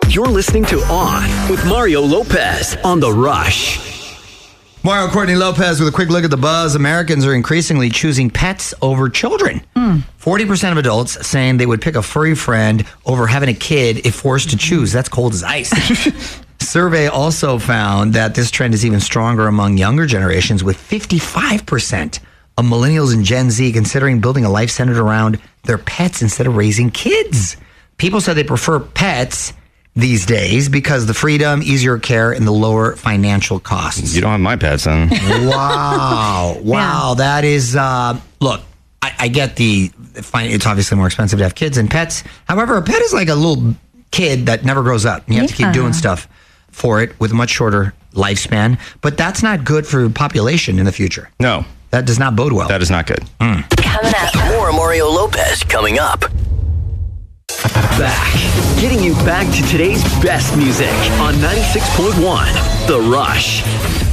You're listening to On with Mario Lopez on The Rush. Mario Courtney Lopez with a quick look at the buzz. Americans are increasingly choosing pets over children. 40% of adults saying they would pick a furry friend over having a kid if forced to choose. That's cold as ice. Survey also found that this trend is even stronger among younger generations, with 55% of millennials and Gen Z considering building a life centered around their pets instead of raising kids. People said they prefer pets these days because the freedom, easier care, and the lower financial costs. You don't have my pets, then. Wow. Yeah. That is, look, I get it's obviously more expensive to have kids and pets. However, a pet is like a little kid that never grows up. You have to keep doing stuff for it with a much shorter lifespan. But that's not good for population in the future. No. That does not bode well. That is not good. Coming up. More Mario Lopez coming up. Back. Getting you back to today's best music on 96.1 The Rush.